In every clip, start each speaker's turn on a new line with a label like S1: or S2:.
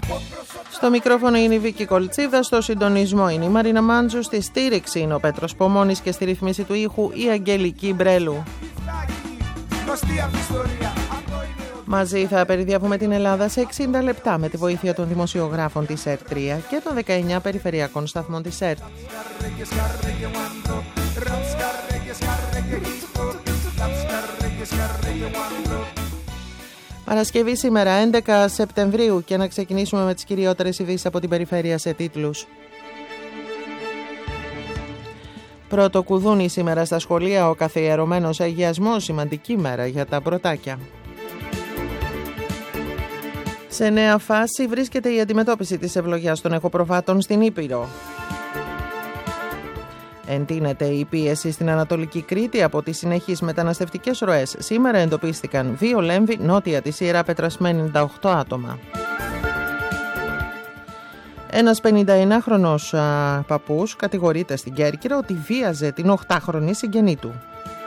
S1: Στο μικρόφωνο είναι η Βίκη Κολτσίδα, στο συντονισμό είναι η Μαρίνα Μάντζου, στη στήριξη είναι ο Πέτρος Πομώνης και στη ρύθμιση του ήχου η Αγγελική Μπρέλου. Μαζί θα περιδιαβούμε την Ελλάδα σε 60 λεπτά με τη βοήθεια των δημοσιογράφων της ΕΡΤ3 και των 19 περιφερειακών σταθμών της ΕΡΤ. Παρασκευή σήμερα 11 Σεπτεμβρίου και να ξεκινήσουμε με τις κυριότερες ειδήσεις από την περιφέρεια σε τίτλους. Πρώτο κουδούνι σήμερα στα σχολεία, ο καθιερωμένος αγιασμός, σημαντική μέρα για τα πρωτάκια. Σε νέα φάση βρίσκεται η αντιμετώπιση της ευλογιάς των εχοπροβάτων στην Ήπειρο. Εντείνεται η πίεση στην Ανατολική Κρήτη από τις συνεχείς μεταναστευτικές ροές. Σήμερα εντοπίστηκαν 2 λέμβοι νότια της Ιεράπετρας με 98 άτομα. Ένας 51χρονος παππούς κατηγορείται στην Κέρκυρα ότι βίαζε την 8χρονη συγγενή του.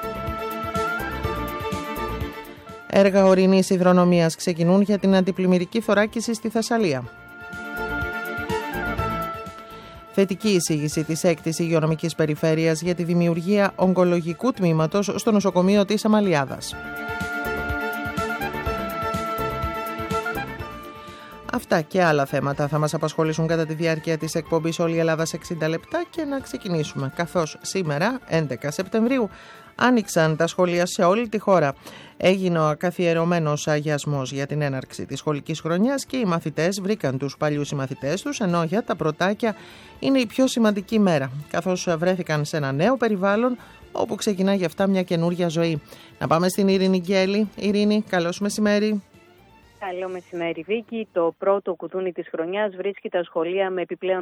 S1: Έργα ορεινής υδρονομίας ξεκινούν για την αντιπλημμυρική θωράκιση στη Θεσσαλία. Θετική εισήγηση της 6ης Υγειονομικής Περιφέρειας για τη δημιουργία ογκολογικού τμήματος στο νοσοκομείο της Αμαλιάδας. Αυτά και άλλα θέματα θα μας απασχολήσουν κατά τη διάρκεια της εκπομπής Όλη η Ελλάδα σε 60 λεπτά και να ξεκινήσουμε, καθώς σήμερα, 11 Σεπτεμβρίου, άνοιξαν τα σχολεία σε όλη τη χώρα. Έγινε ο καθιερωμένος αγιασμός για την έναρξη της σχολικής χρονιάς και οι μαθητές βρήκαν τους παλιούς συμμαθητές τους, ενώ για τα πρωτάκια είναι η πιο σημαντική μέρα, καθώς βρέθηκαν σε ένα νέο περιβάλλον όπου ξεκινά για αυτά μια καινούργια ζωή. Να πάμε στην Ειρήνη Γκέλη. Ειρήνη, καλώς μεσημέρι.
S2: Καλό μεσημέρι, Βίκη. Το πρώτο κουδούνι της χρονιάς βρίσκει τα σχολεία με επιπλέον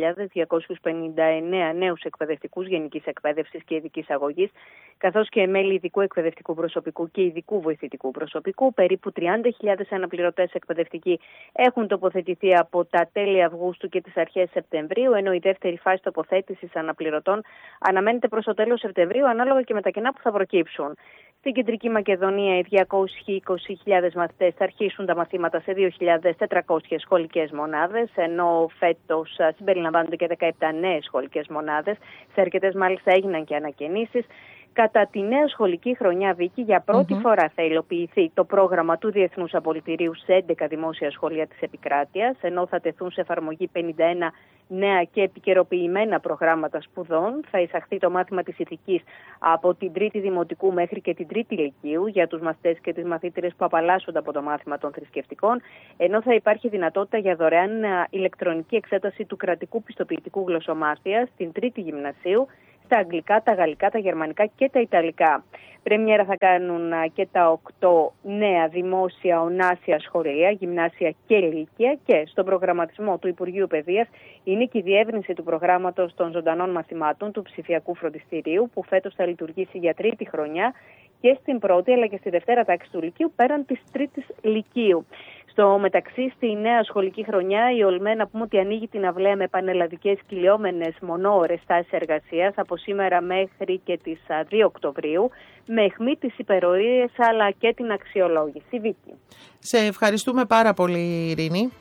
S2: 5.259 νέους εκπαιδευτικούς γενικής εκπαίδευσης και ειδικής αγωγής, καθώς και μέλη ειδικού εκπαιδευτικού προσωπικού και ειδικού βοηθητικού προσωπικού. Περίπου 30.000 αναπληρωτές εκπαιδευτικοί έχουν τοποθετηθεί από τα τέλη Αυγούστου και τις αρχές Σεπτεμβρίου, ενώ η δεύτερη φάση τοποθέτησης αναπληρωτών αναμένεται προς το τέλος Σεπτεμβρίου, ανάλογα και με τα κενά που θα προκύψουν. Στην Κεντρική Μακεδονία, οι 220.000 μαθητές θα αρχίσουν τα μαθήματα σε 2.400 σχολικές μονάδες, ενώ φέτος συμπεριλαμβάνονται και 17 νέες σχολικές μονάδες. Σε αρκετές μάλιστα έγιναν και ανακαινήσεις. Κατά τη νέα σχολική χρονιά, Βίκη, για πρώτη φορά θα υλοποιηθεί το πρόγραμμα του Διεθνούς Απολυτηρίου σε 11 δημόσια σχολεία της επικράτειας, ενώ θα τεθούν σε εφαρμογή 51 νέα και επικαιροποιημένα προγράμματα σπουδών. Θα εισαχθεί το μάθημα της ηθικής από την 3η Δημοτικού μέχρι και την 3η Λυκείου για τους μαθητές και τις μαθήτρες που απαλλάσσονται από το μάθημα των θρησκευτικών, ενώ θα υπάρχει δυνατότητα για δωρεάν ηλεκτρονική εξέταση του κρατικού πιστοποιητικού γλωσσομάθειας στην 3η Γυμνασίου, τα αγγλικά, τα γαλλικά, τα γερμανικά και τα ιταλικά. Πρέμιερα θα κάνουν και τα 8 νέα δημόσια ονάσια σχολεία, γυμνάσια και λύκεια, και στον προγραμματισμό του Υπουργείου Παιδείας είναι και η διεύρυνση του προγράμματος των ζωντανών μαθημάτων του ψηφιακού φροντιστηρίου, που φέτος θα λειτουργήσει για 3η χρονιά και στην 1η αλλά και στη 2η τάξη του Λυκείου πέραν της 3ης Λυκείου. Στο μεταξύ, στη νέα σχολική χρονιά, η ΟΛΜΕ να πούμε ότι ανοίγει την αυλαία με πανελλαδικές κυλιόμενες μονόωρες στάσεις εργασίας από σήμερα μέχρι και τις 2 Οκτωβρίου, με αιχμή τις υπερορίες αλλά και την αξιολόγηση. Βίκη.
S1: Σε ευχαριστούμε πάρα πολύ, Ειρήνη.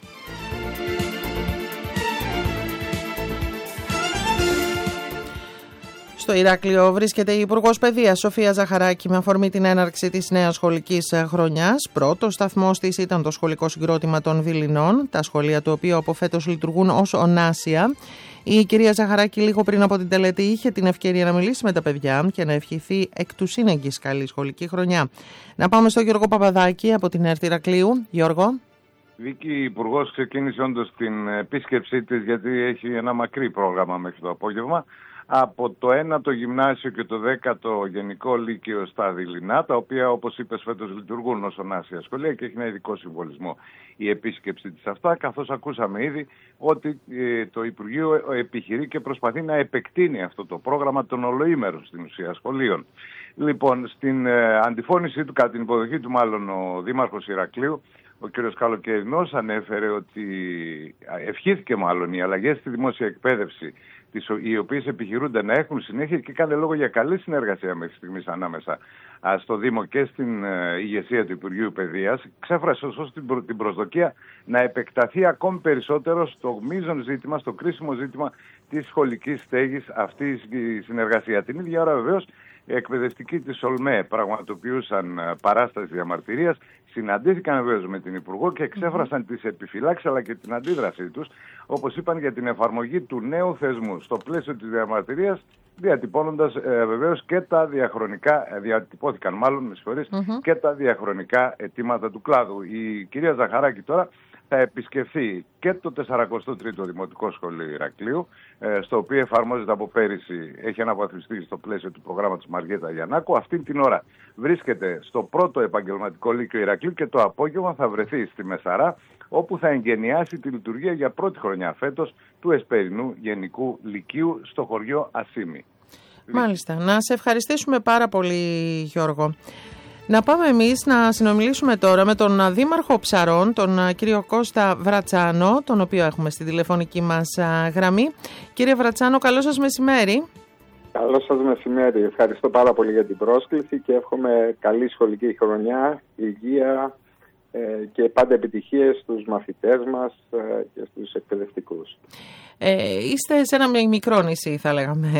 S1: Στο Ηράκλειο βρίσκεται η Υπουργός Παιδείας Σοφία Ζαχαράκη με αφορμή την έναρξη της νέας σχολικής χρονιάς. Πρώτος σταθμός της ήταν το σχολικό συγκρότημα των Βιλινών, τα σχολεία του οποίου από φέτος λειτουργούν ως ονάσια. Η κυρία Ζαχαράκη λίγο πριν από την τελετή είχε την ευκαιρία να μιλήσει με τα παιδιά και να ευχηθεί εκ του σύνεγγυς καλή σχολική χρονιά. Να πάμε στο Γιώργο Παπαδάκη από την ΕΡΤ Ηρακλείου. Γιώργο.
S3: Βίκη, η Υπουργός ξεκίνησε όντως την επίσκεψή της, γιατί έχει ένα μακρύ πρόγραμμα μέχρι το απόγευμα, από το 1ο γυμνάσιο και το 10ο γενικό λύκειο στα Δειλινά, τα οποία, όπως είπες, φέτος λειτουργούν ως ονάσια σχολεία και έχει ένα ειδικό συμβολισμό η επίσκεψη της αυτά, καθώς ακούσαμε ήδη ότι το Υπουργείο επιχειρεί και προσπαθεί να επεκτείνει αυτό το πρόγραμμα των ολοήμερων στην ουσία σχολείων. Λοιπόν, στην αντιφώνησή του, κατά την υποδοχή του μάλλον, ο Δήμαρχος Ηρακλείου, Ο κ. Καλοκαιρινός ανέφερε ότι ευχήθηκε μάλλον οι αλλαγές στη δημόσια εκπαίδευση, οι οποίες επιχειρούνται να έχουν συνέχεια, και κάνει λόγο για καλή συνεργασία μέχρι στιγμής ανάμεσα στο Δήμο και στην ηγεσία του Υπουργείου Παιδείας. Ξέφρασε ωστόσο την προσδοκία να επεκταθεί ακόμη περισσότερο στο μείζον ζήτημα, στο κρίσιμο ζήτημα της σχολικής στέγης αυτή η συνεργασία. Την ίδια ώρα βεβαίως οι εκπαιδευτικοί της ΟΛΜΕ πραγματοποιούσαν παράσταση διαμαρτυρίας, συναντήθηκαν βεβαίως με την Υπουργό και εξέφρασαν τις επιφυλάξεις αλλά και την αντίδρασή τους, όπως είπαν, για την εφαρμογή του νέου θεσμού στο πλαίσιο της διαμαρτυρίας, διατυπώνοντας βεβαίως και τα διαχρονικά, διατυπώθηκαν μάλλον, με συγχωρείς, και τα διαχρονικά αιτήματα του κλάδου. Η κυρία Ζαχαράκη τώρα θα επισκεφθεί και το 43ο Δημοτικό Σχολείο Ηρακλείου, στο οποίο εφαρμόζεται από πέρυσι, έχει αναβαθμιστεί στο πλαίσιο του προγράμματος Μαριέτα Γιαννάκου. Αυτή την ώρα βρίσκεται στο πρώτο επαγγελματικό λύκειο Ηρακλείου και το απόγευμα θα βρεθεί στη Μεσαρά, όπου θα εγγενιάσει τη λειτουργία για πρώτη χρονιά φέτος του Εσπερινού Γενικού Λυκείου στο χωριό Ασίμι.
S1: Μάλιστα. Να σε ευχαριστήσουμε πάρα πολύ, Γιώργο. Να πάμε εμείς να συνομιλήσουμε τώρα με τον Δήμαρχο Ψαρών, τον κύριο Κώστα Βρατσάνο, τον οποίο έχουμε στη τηλεφωνική μας γραμμή. Κύριε Βρατσάνο, καλό σας μεσημέρι.
S4: Καλό σας μεσημέρι. Ευχαριστώ πάρα πολύ για την πρόσκληση και εύχομαι καλή σχολική χρονιά, υγεία και πάντα επιτυχίες στους μαθητές μας και στους εκπαιδευτικούς.
S1: Είστε σε ένα μικρό νησί, θα λέγαμε,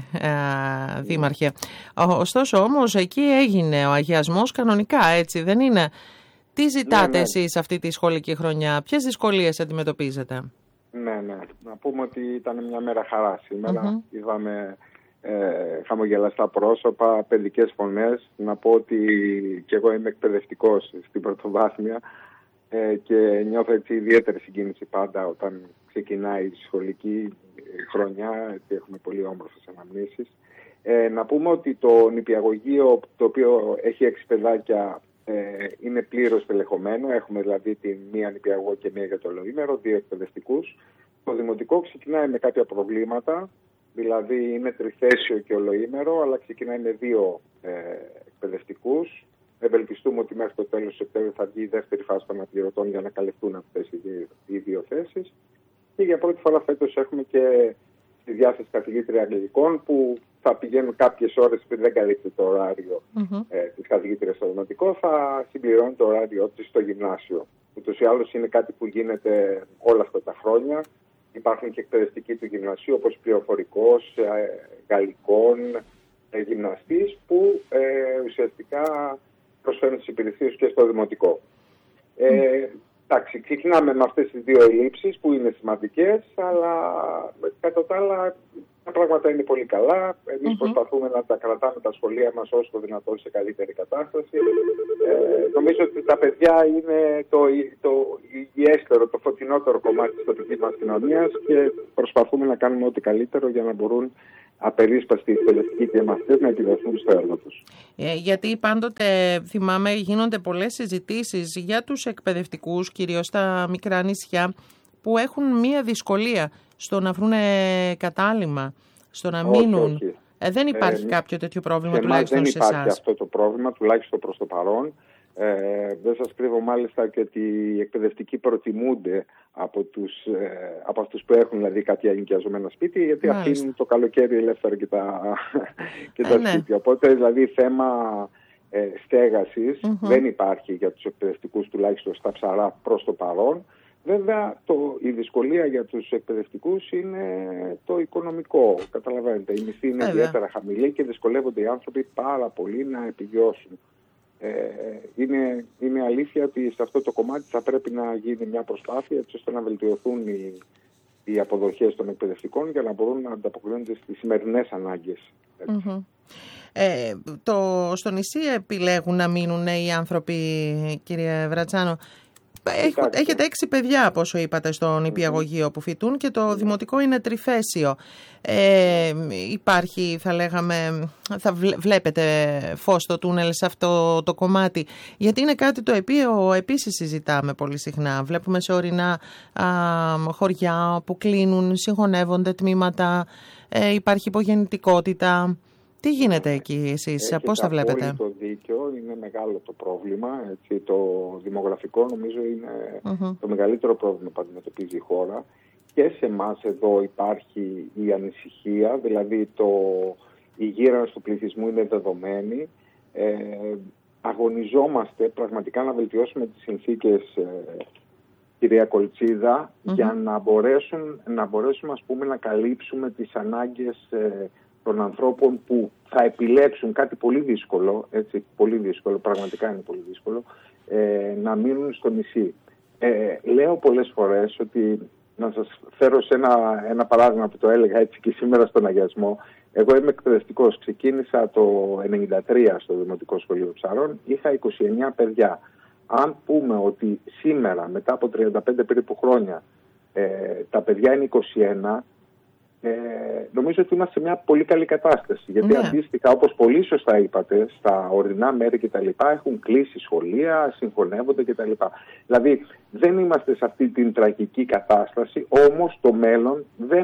S1: Δήμαρχε. Ωστόσο όμως εκεί έγινε ο αγιασμός κανονικά, έτσι δεν είναι? Τι ζητάτε εσείς αυτή τη σχολική χρονιά, ποιες δυσκολίες αντιμετωπίζετε?
S4: Ναι. Να πούμε ότι ήταν μια μέρα χαρά σήμερα. Είδαμε χαμογελαστά πρόσωπα, παιδικές φωνές. Να πω ότι και εγώ είμαι εκπαιδευτικός στην πρωτοβάθμια και νιώθω έτσι ιδιαίτερη συγκίνηση πάντα όταν ξεκινάει η σχολική χρονιά, έτσι έχουμε πολύ όμορφες αναμνήσεις. Να πούμε ότι το νηπιαγωγείο, το οποίο έχει 6 παιδάκια, είναι πλήρως τελεχωμένο. Έχουμε δηλαδή την μία νηπιαγωγό και μία για το ολοήμερο, 2 εκπαιδευτικούς. Το δημοτικό ξεκινάει με κάποια προβλήματα, δηλαδή είναι τριθέσιο και ολοήμερο, αλλά ξεκινάει με 2 εκπαιδευτικούς. Ευελπιστούμε ότι μέχρι το τέλος του Σεπτέμβρη θα βγει η δεύτερη φάση των αναπληρωτών για να καλυφθούν αυτές οι 2 θέσεις. Και για πρώτη φορά φέτος έχουμε και τη διάθεση καθηγήτρια αγγλικών που θα πηγαίνουν κάποιες ώρες πριν δεν καλύπτει το ωράριο της καθηγήτριας στο δημοτικό, θα συμπληρώνει το ωράριό της στο γυμνάσιο. Ούτως ή άλλως είναι κάτι που γίνεται όλα αυτά τα χρόνια. Υπάρχουν και εκπαιδευτικοί του γυμνασίου όπως πληροφορικός, γαλλικών, γυμναστής που ουσιαστικά προσφέρουν τις υπηρεσίες και στο δημοτικό. Εντάξει, ξεκινάμε με αυτές τις 2 ελλείψεις που είναι σημαντικές, αλλά κατά τα άλλα τα πράγματα είναι πολύ καλά. Εμείς προσπαθούμε να τα κρατάμε τα σχολεία μας όσο το δυνατόν σε καλύτερη κατάσταση. Νομίζω ότι τα παιδιά είναι το υγιέστερο, το φωτεινότερο κομμάτι της τοπικής μας κοινωνίας και προσπαθούμε να κάνουμε ό,τι καλύτερο για να μπορούν απερίσπαστοι οι εκπαιδευτικοί και οι μαθητές να επιδοθούν στο έργο τους.
S1: Γιατί πάντοτε θυμάμαι γίνονται πολλές συζητήσεις για τους εκπαιδευτικούς, κυρίως στα μικρά νησιά, που έχουν μία δυσκολία στο να βρουν κατάλημα, στο να μείνουν.
S4: Όχι.
S1: Δεν υπάρχει κάποιο τέτοιο πρόβλημα, τουλάχιστον σε εσάς?
S4: Δεν υπάρχει αυτό το πρόβλημα, τουλάχιστον προς το παρόν. Δεν σας κρύβω μάλιστα και ότι οι εκπαιδευτικοί προτιμούνται από αυτούς που έχουν δηλαδή κάποια ενοικιαζόμενα σπίτια, γιατί αφήνουν το καλοκαίρι ελεύθερα και τα σπίτια. Οπότε δηλαδή θέμα στέγασης δεν υπάρχει για τους εκπαιδευτικούς, τουλάχιστον στα Ψαρά προς το παρόν. Βέβαια η δυσκολία για τους εκπαιδευτικούς είναι το οικονομικό. Καταλαβαίνετε, η μισθή είναι ιδιαίτερα χαμηλή και δυσκολεύονται οι άνθρωποι πάρα πολύ να επιβιώσουν. Είναι αλήθεια ότι σε αυτό το κομμάτι θα πρέπει να γίνει μια προσπάθεια έτσι ώστε να βελτιωθούν οι αποδοχές των εκπαιδευτικών για να μπορούν να ανταποκρίνονται στις σημερινές ανάγκες.
S1: Στο νησί επιλέγουν να μείνουν οι άνθρωποι, κύριε Βρατσάνο? Έχετε 6 παιδιά, από όσο είπατε, στο νηπιαγωγείο που φοιτούν και το δημοτικό είναι τριθέσιο. Υπάρχει, θα λέγαμε, θα βλέπετε φως στο τούνελ σε αυτό το κομμάτι? Γιατί είναι κάτι το οποίο επίσης συζητάμε πολύ συχνά. Βλέπουμε σε ορεινά χωριά που κλείνουν, συγχωνεύονται τμήματα, υπάρχει υπογεννητικότητα. Τι γίνεται εκεί εσείς, πώς τα βλέπετε?
S4: Έχετε απόλυτο δίκιο, είναι μεγάλο το πρόβλημα. Έτσι, το δημογραφικό νομίζω είναι το μεγαλύτερο πρόβλημα που αντιμετωπίζει η χώρα. Και σε εμάς εδώ υπάρχει η ανησυχία, δηλαδή η γύρανση του πληθυσμού είναι δεδομένη. Αγωνιζόμαστε πραγματικά να βελτιώσουμε τις συνθήκες, κυρία Κολτσίδα, για να μπορέσουμε ας πούμε, να καλύψουμε τις ανάγκες των ανθρώπων που θα επιλέξουν κάτι πολύ δύσκολο, έτσι, πολύ δύσκολο, πραγματικά είναι πολύ δύσκολο, να μείνουν στο νησί. Λέω πολλές φορές ότι, να σας φέρω σε ένα παράδειγμα που το έλεγα έτσι και σήμερα στον αγιασμό. Εγώ είμαι εκπαιδευτικός, ξεκίνησα το 1993 στο Δημοτικό Σχολείο Ψαρών, είχα 29 παιδιά. Αν πούμε ότι σήμερα, μετά από 35 περίπου χρόνια, τα παιδιά είναι 21, νομίζω ότι είμαστε σε μια πολύ καλή κατάσταση. Γιατί αντίστοιχα, όπως πολύ σωστά είπατε, στα ορεινά μέρη κτλ. Έχουν κλείσει σχολεία, συγχωνεύονται κτλ. Δηλαδή δεν είμαστε σε αυτή την τραγική κατάσταση, όμως το μέλλον δεν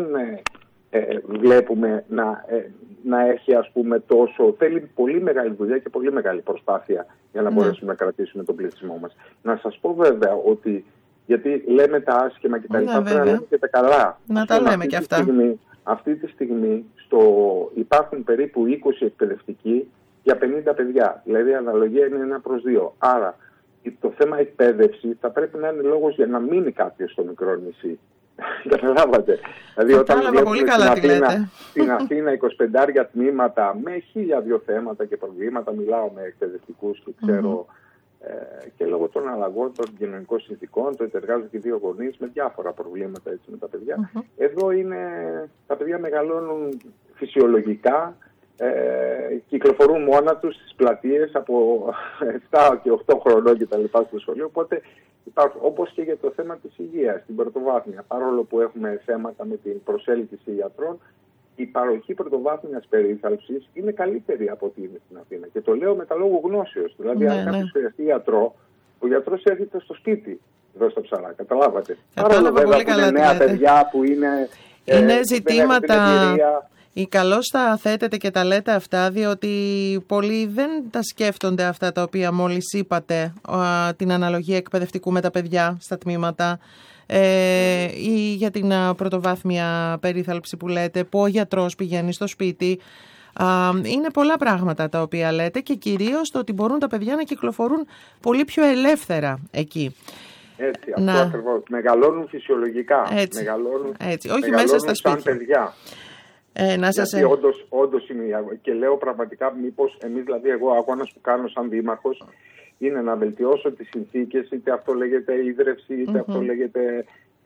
S4: βλέπουμε να έχει ας πούμε τόσο. Θέλει πολύ μεγάλη δουλειά και πολύ μεγάλη προσπάθεια για να μπορέσουμε να κρατήσουμε τον πληθυσμό μας. Να σας πω βέβαια ότι, γιατί λέμε τα άσχημα και τα λοιπά, πρέπει να λέμε και τα καλά.
S1: Να τα λέμε και αυτά.
S4: Αυτή τη στιγμή υπάρχουν περίπου 20 εκπαιδευτικοί για 50 παιδιά. Δηλαδή η αναλογία είναι 1/2. Άρα το θέμα εκπαίδευση θα πρέπει να είναι λόγος για να μείνει κάποιος στο μικρό νησί. Καταλάβατε. Δηλαδή όταν βλέπουμε στην Αθήνα 25 τμήματα με 1002 θέματα και προβλήματα, μιλάω με εκπαιδευτικούς και ξέρω και λόγω των αλλαγών των κοινωνικών συνθηκών, το εργάζονται και δύο γονείς με διάφορα προβλήματα έτσι, με τα παιδιά. Εδώ τα παιδιά μεγαλώνουν φυσιολογικά, κυκλοφορούν μόνα τους στις πλατείες από 7 και 8 χρονών και τα λοιπά στο σχολείο, οπότε υπάρχουν, όπως και για το θέμα της υγείας στην πρωτοβάθμια, παρόλο που έχουμε θέματα με την προσέλκυση γιατρών, η παροχή πρωτοβάθμιας περίθαλψης είναι καλύτερη από ό,τι είναι στην Αθήνα. Και το λέω με τα λόγου γνώσεως. Δηλαδή, αν κάποιος χρειαστεί γιατρό, ο γιατρός έρχεται στο σπίτι εδώ στα Ψαρά. Καταλάβατε. Παρόλο βέβαια που είναι νέα παιδιά που είναι.
S1: Είναι ζητήματα. Ή καλώς τα θέτετε και τα λέτε αυτά, διότι πολλοί δεν τα σκέφτονται αυτά τα οποία μόλις είπατε, την αναλογία εκπαιδευτικού με τα παιδιά στα τμήματα, ή για την πρωτοβάθμια περίθαλψη που λέτε, που ο γιατρός πηγαίνει στο σπίτι. Είναι πολλά πράγματα τα οποία λέτε και κυρίως το ότι μπορούν τα παιδιά να κυκλοφορούν πολύ πιο ελεύθερα εκεί.
S4: Έτσι, αυτό ακριβώς. Μεγαλώνουν φυσιολογικά.
S1: Έτσι. Όχι μέσα στα σπίτια.
S4: Σαν παιδιά. Γιατί όντως είναι, και λέω πραγματικά μήπως εμείς, δηλαδή εγώ αγώνας που κάνω σαν δήμαρχος είναι να βελτιώσω τις συνθήκες, είτε αυτό λέγεται ίδρυυση, είτε αυτό λέγεται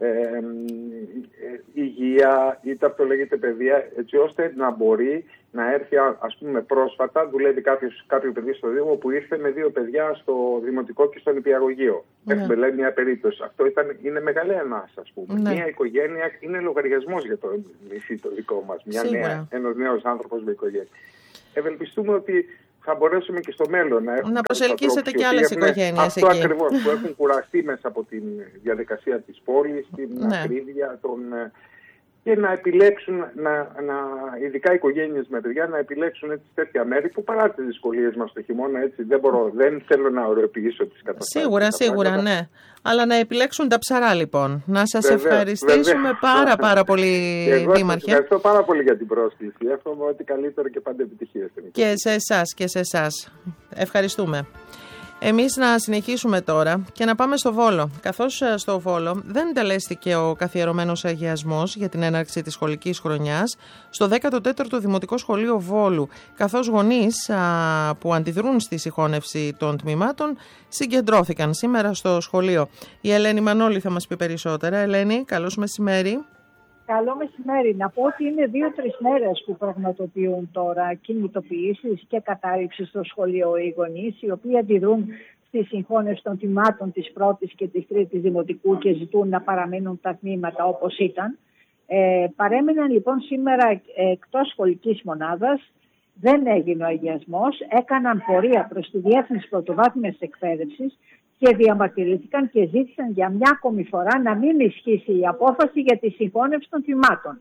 S4: υγεία, είτε αυτό λέγεται παιδεία, έτσι ώστε να μπορεί να έρθει, ας πούμε πρόσφατα, δουλεύει κάποιο παιδί στο Δήμο που ήρθε με 2 παιδιά στο Δημοτικό και στο Νηπιαγωγείο. Έχουμε λέει μια περίπτωση. Αυτό είναι μεγάλη ανάσα, ας πούμε. Μια οικογένεια είναι λογαριασμός για το νησί το δικό μας. Ένας νέος άνθρωπος με οικογένεια. Ευελπιστούμε ότι θα μπορέσουμε και στο μέλλον να έχουμε.
S1: Να προσελκύσετε και άλλες οικογένειες
S4: αυτό εκεί. Αυτό ακριβώς, που έχουν κουραστεί μέσα από τη διαδικασία της πόλης, την ακρίβεια, και να επιλέξουν, ειδικά οικογένειες με παιδιά, να επιλέξουν έτσι, τέτοια μέρη που παρά τις δυσκολίες μας το χειμώνα, έτσι, δεν θέλω να ωρεοποιήσω τις καταστάσεις.
S1: Σίγουρα, ναι. Αλλά να επιλέξουν τα Ψαρά, λοιπόν. Να σας ευχαριστήσουμε πάρα πολύ, Δήμαρχε.
S4: Σας ευχαριστώ πάρα πολύ για την πρόσκληση. Εύχομαι ότι καλύτερο και πάντα επιτυχία.
S1: Και σε εσάς. Ευχαριστούμε. Εμείς να συνεχίσουμε τώρα και να πάμε στο Βόλο. Καθώς στο Βόλο δεν τελέστηκε ο καθιερωμένος αγιασμός για την έναρξη της σχολικής χρονιάς στο 14ο Δημοτικό Σχολείο Βόλου, καθώς γονείς που αντιδρούν στη συγχώνευση των τμήματων συγκεντρώθηκαν σήμερα στο σχολείο. Η Ελένη Μανώλη θα μας πει περισσότερα. Ελένη, καλώς μεσημέρι.
S5: Καλό μεσημέρι. Να πω ότι είναι 2-3 μέρες που πραγματοποιούν τώρα κινητοποιήσεις και κατάρριψη στο σχολείο οι γονείς, οι οποίοι αντιδρούν στη συγχώνευση των τμήματων της 1ης και της 3ης Δημοτικού και ζητούν να παραμείνουν τα τμήματα όπως ήταν. Παρέμειναν λοιπόν σήμερα εκτός σχολικής μονάδας, δεν έγινε ο αγιασμός, έκαναν πορεία προς τη Διεύθυνση Πρωτοβάθμιας Εκπαίδευσης και διαμαρτυρήθηκαν και ζήτησαν για μια ακόμη φορά να μην ισχύσει η απόφαση για τη συγχώνευση των τμήματων.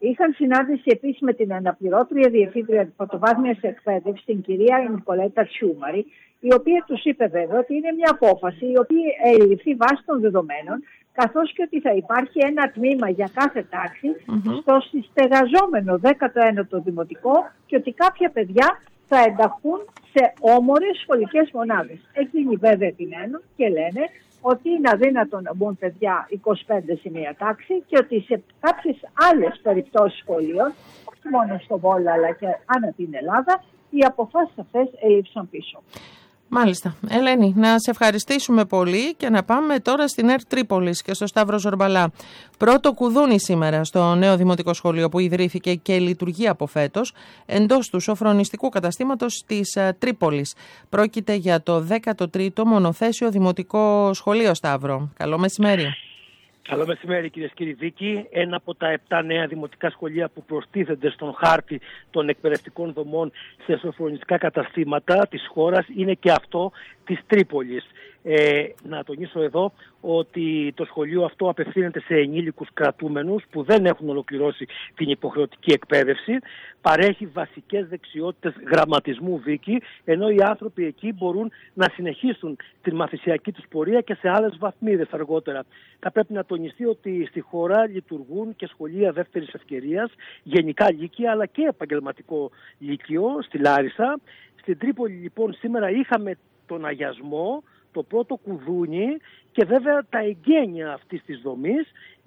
S5: Είχαν συνάντηση επίσης με την αναπληρώτρια διευθύντρια πρωτοβάθμιας εκπαίδευσης, την κυρία Νικολέτα Τσιούμαρη, η οποία τους είπε βέβαια ότι είναι μια απόφαση η οποία ελήφθη βάσει των δεδομένων, καθώς και ότι θα υπάρχει ένα τμήμα για κάθε τάξη στο συστεγαζόμενο 19ο δημοτικό και ότι κάποια παιδιά θα ενταχθούν σε όμορες σχολικές μονάδες. Εκείνοι βέβαια την ένουν και λένε ότι είναι αδύνατο να μπουν παιδιά 25 σε μία τάξη και ότι σε κάποιες άλλες περιπτώσεις σχολείων, όχι μόνο στο Βόλο αλλά και ανά την Ελλάδα, οι αποφάσεις αυτές έλειψαν πίσω.
S1: Μάλιστα. Ελένη, να σε ευχαριστήσουμε πολύ και να πάμε τώρα στην ΕΡΤ Τρίπολης και στο Σταύρο Ζορμπαλά. Πρώτο κουδούνι σήμερα στο νέο δημοτικό σχολείο που ιδρύθηκε και λειτουργεί από φέτος εντός του σοφρονιστικού καταστήματος της Τρίπολης. Πρόκειται για το 13ο μονοθέσιο δημοτικό σχολείο, Σταύρο. Καλό μεσημέρι.
S6: Καλό μεσημέρι, κυρίες και κύριοι. Βίκη, ένα από τα 7 νέα δημοτικά σχολεία που προστίθενται στον χάρτη των εκπαιδευτικών δομών σε σοφρονιστικά καταστήματα της χώρας είναι και αυτό της Τρίπολης. Να τονίσω εδώ ότι το σχολείο αυτό απευθύνεται σε ενήλικους κρατούμενους που δεν έχουν ολοκληρώσει την υποχρεωτική εκπαίδευση. Παρέχει βασικές δεξιότητες γραμματισμού, Βίκη, ενώ οι άνθρωποι εκεί μπορούν να συνεχίσουν την μαθησιακή τους πορεία και σε άλλες βαθμίδες αργότερα. Θα πρέπει να τονιστεί ότι στη χώρα λειτουργούν και σχολεία δεύτερης ευκαιρίας, γενικά λύκεια αλλά και επαγγελματικό λύκειο στη Λάρισα. Στην Τρίπολη λοιπόν σήμερα είχαμε τον αγιασμό, το πρώτο κουδούνι και βέβαια τα εγγένεια αυτής της δομής.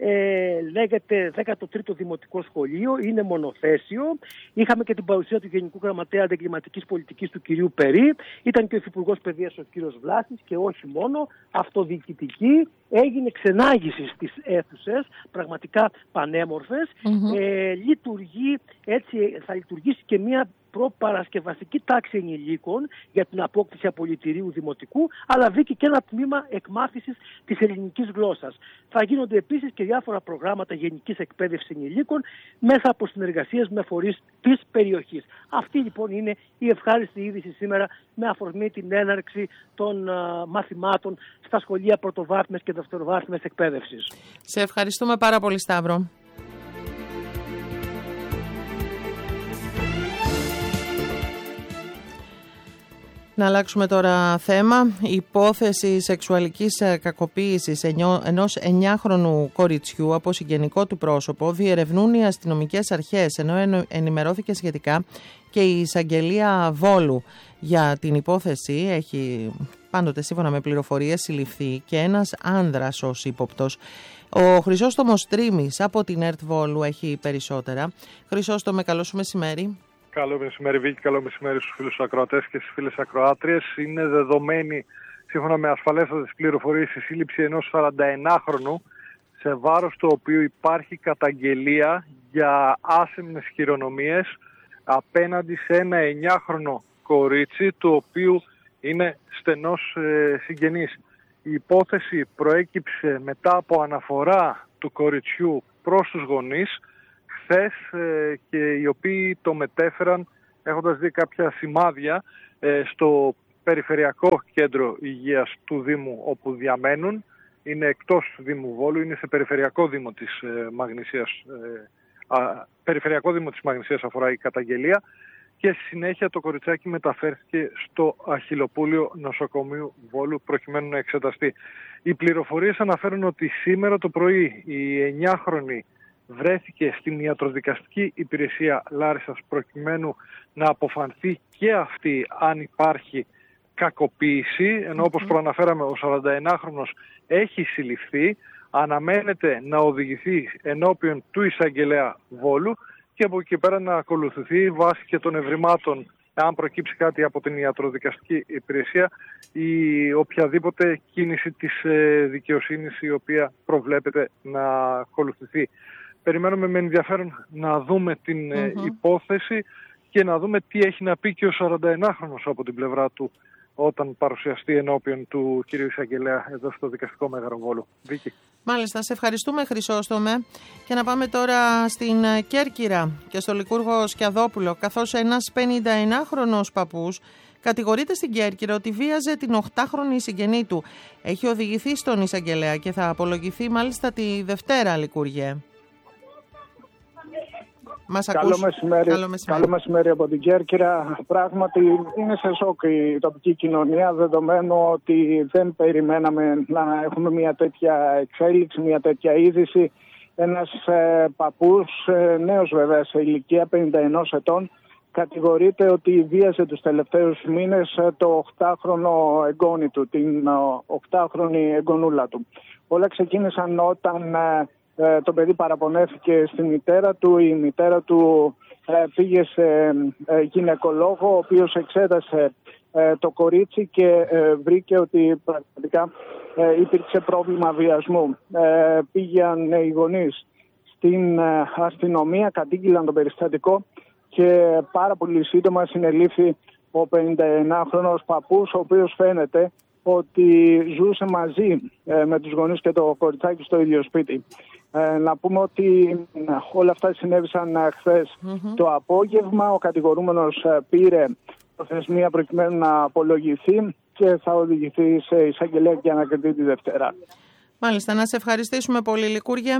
S6: Λέγεται 13ο Δημοτικό Σχολείο, είναι μονοθέσιο. Είχαμε και την παρουσία του Γενικού Γραμματέα Αντεγκληματικής Πολιτικής του κυρίου Περί. Ήταν και ο Υφυπουργός Παιδείας ο κύριος Βλάσης και όχι μόνο, αυτοδιοικητική. Έγινε ξενάγηση στις αίθουσες, πραγματικά πανέμορφες. Λειτουργεί, έτσι θα λειτουργήσει και μια προπαρασκευαστική τάξη ενηλίκων για την απόκτηση απολυτηρίου δημοτικού, αλλά Βίκη και ένα τμήμα εκμάθησης της ελληνικής γλώσσας. Θα γίνονται επίσης και διάφορα προγράμματα γενικής εκπαίδευσης ενηλίκων μέσα από συνεργασίες με φορείς της περιοχής. Αυτή λοιπόν είναι η ευχάριστη είδηση σήμερα με αφορμή την έναρξη των μαθημάτων στα σχολεία πρωτοβάθμιας και δευτεροβάθμιας εκπαίδευσης.
S1: Σε ευχαριστούμε πάρα πολύ, Σταύρο. Να αλλάξουμε τώρα θέμα. Η υπόθεση σεξουαλικής κακοποίησης ενός 9χρονου κοριτσιού από συγγενικό του πρόσωπο διερευνούν οι αστυνομικές αρχές, ενώ ενημερώθηκε σχετικά και η εισαγγελία Βόλου. Για την υπόθεση έχει πάντοτε σύμφωνα με πληροφορίες συλληφθεί και ένας άνδρας ως ύποπτος. Ο Χρυσόστομος Τρίμης από την ΕΡΤ Βόλου έχει περισσότερα. Χρυσόστομε, καλό σου μεσημέρι.
S7: Καλό μεσημέρι, Βίκη. Καλό μεσημέρι στους φίλους ακροατές και στις φίλες ακροάτριες. Είναι δεδομένη, σύμφωνα με ασφαλέστατες πληροφορίες, η σύλληψη ενός 41χρονου, σε βάρος του οποίου υπάρχει καταγγελία για άσεμνες χειρονομίες απέναντι σε ένα 9χρονο κορίτσι, του οποίου είναι στενός συγγενής. Η υπόθεση προέκυψε μετά από αναφορά του κοριτσιού προς τους γονείς χθες και οι οποίοι το μετέφεραν έχοντας δει κάποια σημάδια στο Περιφερειακό Κέντρο Υγείας του Δήμου όπου διαμένουν. Είναι εκτός Δήμου Βόλου, είναι σε Περιφερειακό Δήμο της Μαγνησίας. Περιφερειακό Δήμο της Μαγνησίας αφορά η καταγγελία και στη συνέχεια το κοριτσάκι μεταφέρθηκε στο Αχιλλοπούλιο Νοσοκομείου Βόλου προκειμένου να εξεταστεί. Οι πληροφορίες αναφέρουν ότι σήμερα το πρωί η 9χρονη βρέθηκε στην ιατροδικαστική υπηρεσία Λάρισσας προκειμένου να αποφανθεί και αυτή αν υπάρχει κακοποίηση, ενώ όπως προαναφέραμε ο 41χρονος έχει συλληφθεί, αναμένεται να οδηγηθεί ενώπιον του εισαγγελέα Βόλου και από εκεί πέρα να ακολουθηθεί βάσει και των ευρημάτων, αν προκύψει κάτι από την ιατροδικαστική υπηρεσία, ή οποιαδήποτε κίνηση της δικαιοσύνης η οποία προβλέπεται να ακολουθηθεί. Περιμένουμε με ενδιαφέρον να δούμε την υπόθεση και να δούμε τι έχει να πει και ο 41χρονος από την πλευρά του όταν παρουσιαστεί ενώπιον του κυρίου εισαγγελέα εδώ στο δικαστικό Μέγαρο Βόλου. Βίκη.
S1: Μάλιστα, σε ευχαριστούμε Χρυσόστομε και να πάμε τώρα στην Κέρκυρα και στο Λικούργο Σκιαδόπουλο, καθώς ένας 51χρονος παππούς κατηγορείται στην Κέρκυρα ότι βίαζε την 8χρονη συγγενή του. Έχει οδηγηθεί στον εισαγγελέα και θα απολογηθεί μάλιστα τη Δευτέρα, Λικούργε. Μας
S8: Καλό
S1: ακούς?
S8: μεσημέρι. Καλό μεσημέρι από την Κέρκυρα. Πράγματι είναι σε σοκ η τοπική κοινωνία, δεδομένου ότι δεν περιμέναμε να έχουμε μια τέτοια εξέλιξη, μια τέτοια είδηση. Ένας παππούς, νέος βέβαια σε ηλικία 51 ετών, κατηγορείται ότι βίασε τους τελευταίους μήνες το 8χρονο εγγόνι του, την 8χρονη εγγονούλα του. Όλα ξεκίνησαν όταν το παιδί παραπονέθηκε στη μητέρα του. Η μητέρα του πήγε σε γυναικολόγο, ο οποίος εξέτασε το κορίτσι και βρήκε ότι πραγματικά υπήρξε πρόβλημα βιασμού. Πήγαν οι γονείς στην αστυνομία, κατήγγειλαν το περιστατικό και πάρα πολύ σύντομα συνελήφθη ο 51χρονος παππούς, ο οποίος φαίνεται ότι ζούσε μαζί με τους γονείς και το κοριτσάκι στο ίδιο σπίτι. Να πούμε ότι όλα αυτά συνέβησαν χθες το απόγευμα. Ο κατηγορούμενος πήρε προθεσμία προκειμένου να απολογηθεί και θα οδηγηθεί σε εισαγγελέα και ανακριτή τη Δευτέρα.
S1: Μάλιστα, να σε ευχαριστήσουμε πολύ, Λικούργε.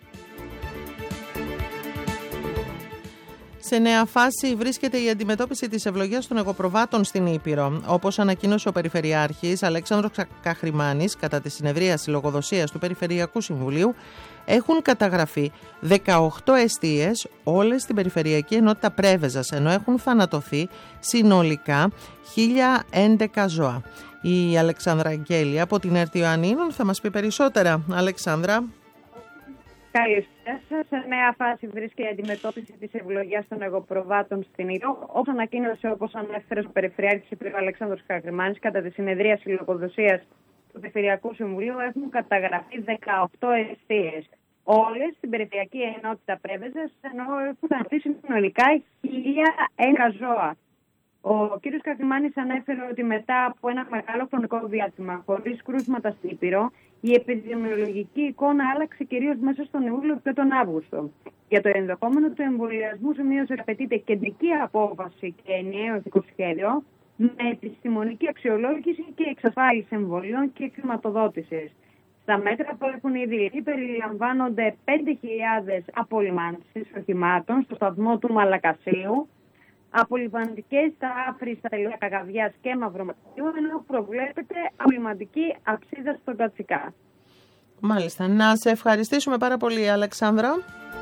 S1: Σε νέα φάση βρίσκεται η αντιμετώπιση της ευλογίας των εγωπροβάτων στην Ήπειρο. Όπως ανακοίνωσε ο Περιφερειάρχης Αλέξανδρος Καχρημάνης κατά τη συνεδρίαση λογοδοσίας του Περιφερειακού Συμβουλίου, έχουν καταγραφεί 18 εστίες όλες στην Περιφερειακή Ενότητα Πρέβεζας, ενώ έχουν θανατωθεί συνολικά 1011 ζώα. Η Αλεξάνδρα Αγγέλη από την ΕΡΤ Ιωαννίνων θα μας πει περισσότερα. Αλεξάνδρα.
S2: Καλησπέρα σας. Σε νέα φάση βρίσκεται η αντιμετώπιση της ευλογίας των εγωπροβάτων στην Ήπειρο. Όπως ανακοίνωσε, όπως ανέφερε ο Περιφερειάρχης Ήπειρου Αλέξανδρος Καχρημάνης κατά τη συνεδρίαση λογοδοσίας του Περιφερειακού Συμβουλίου, έχουν καταγραφεί 18 εστίες. Όλες στην Περιφερειακή Ενότητα Πρέβεζας, ενώ έχουν θανατωθεί συνολικά 1011 ζώα. Ο κ. Καχρημάνης ανέφερε ότι μετά από ένα μεγάλο χρονικό διάστημα χωρίς κρούσματα στην Ήπειρο, η επιδημιολογική εικόνα άλλαξε κυρίως μέσα στον Ιούλιο και τον Αύγουστο. Για το ενδεχόμενο του εμβολιασμού σημείωσε ότι απαιτείται κεντρική απόφαση και ενιαίο εθνικό σχέδιο με επιστημονική αξιολόγηση και εξασφάλιση εμβολίων και χρηματοδότησης. Στα μέτρα που έχουν ήδη ληφθεί περιλαμβάνονται 5.000 απολυμάνσεις οχημάτων στο σταθμό του Μαλακασίου, απολυμαντικές στα άφρη, στα τελεία Καγαβιάς και Μαυροματιού, ενώ προβλέπεται απολυμαντική αψίδα στον Κατσικά.
S1: Μάλιστα. Να σε ευχαριστήσουμε πάρα πολύ, Αλεξάνδρα.